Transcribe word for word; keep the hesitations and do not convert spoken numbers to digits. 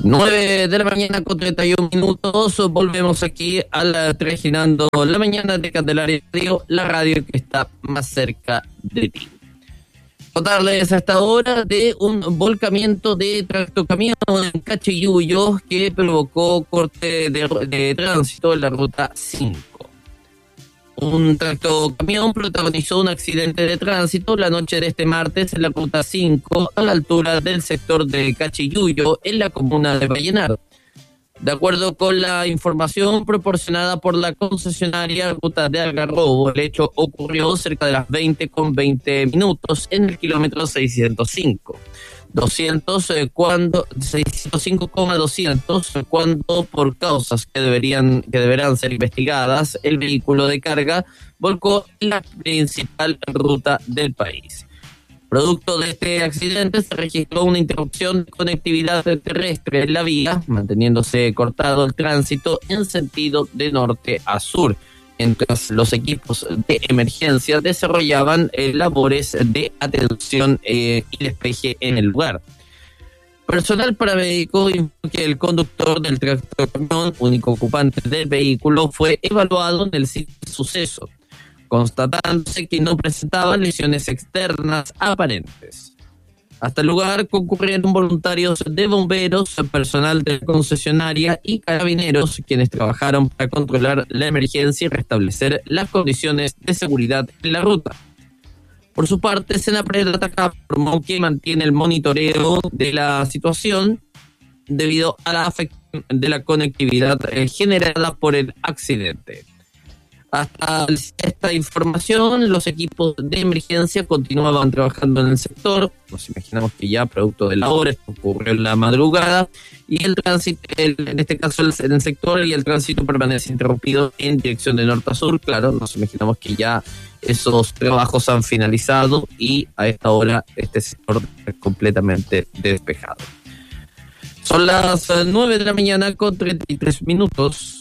nueve de la mañana con treinta y un minutos, volvemos aquí a la Trajinando la mañana de Candelaria Radio, la radio que está más cerca de ti. Contarles a esta hora de un volcamiento de tractocamión en Cachiyuyo que provocó corte de, de tránsito en la ruta cinco. Un tractocamión protagonizó un accidente de tránsito la noche de este martes en la ruta cinco a la altura del sector de Cachiyuyo en la comuna de Vallenar. De acuerdo con la información proporcionada por la concesionaria Ruta de Algarrobo, el hecho ocurrió cerca de las veinte con veinte minutos en el kilómetro seiscientos cinco. doscientos eh, cuando seiscientos cinco coma doscientos cuando por causas que deberían que deberán ser investigadas el vehículo de carga volcó en la principal ruta del país. Producto de este accidente se registró una interrupción de conectividad terrestre en la vía, manteniéndose cortado el tránsito en sentido de norte a sur, mientras los equipos de emergencia desarrollaban eh, labores de atención eh, y despeje en el lugar. Personal paramédico informó que el conductor del tractocamión, único ocupante del vehículo, fue evaluado en el sitio de suceso, constatándose que no presentaba lesiones externas aparentes. Hasta el lugar concurrieron voluntarios de bomberos, personal de la concesionaria y carabineros, quienes trabajaron para controlar la emergencia y restablecer las condiciones de seguridad en la ruta. Por su parte, Senapred Atacama informó que mantiene el monitoreo de la situación debido a la afectación de la conectividad generada por el accidente. Hasta esta información, los equipos de emergencia continuaban trabajando en el sector. Nos imaginamos que ya producto de la hora, esto ocurrió en la madrugada, y el tránsito, el, en este caso el, en el sector, y el tránsito permanece interrumpido en dirección de norte a sur. Claro, nos imaginamos que ya esos trabajos han finalizado y a esta hora este sector es completamente despejado. Son las nueve de la mañana con treinta y tres minutos.